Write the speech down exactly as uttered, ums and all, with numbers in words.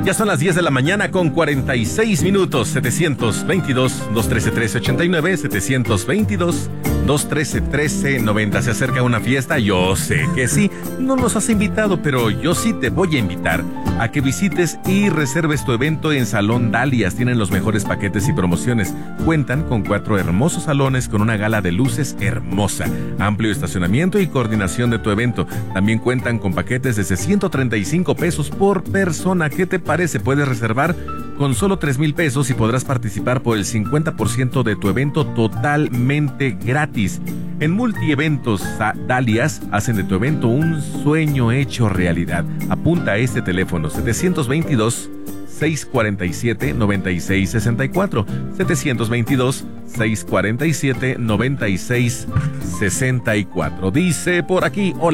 Ya son las diez de la mañana con cuarenta y seis minutos. setecientos veintidós, doscientos trece, trece ochenta y nueve, setecientos veintidós, doscientos trece, trece noventa. ¿Se acerca una fiesta? Yo sé que sí. No nos has invitado, pero yo sí te voy a invitar a que visites y reserves tu evento en Salón Dalias. Tienen los mejores paquetes y promociones. Cuentan con cuatro hermosos salones con una gala de luces hermosa, amplio estacionamiento y coordinación de tu evento. También cuentan con paquetes desde ciento treinta y cinco pesos por persona. ¿Qué te parece? Puedes reservar con solo tres mil pesos y podrás participar por el cincuenta por ciento de tu evento totalmente gratis. En Multieventos Dalias hacen de tu evento un sueño hecho realidad. Apunta a este teléfono setecientos veintidós, seiscientos cuarenta y siete, noventa y seis sesenta y cuatro, setecientos veintidós, seiscientos cuarenta y siete, noventa y seis sesenta y cuatro. Dice por aquí, hola.